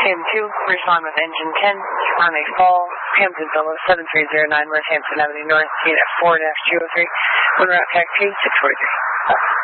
KM2, respond with engine 10 on a fall, Hampton Solo 7309, West Hampton Avenue North, unit 4-203, on route taxi 643.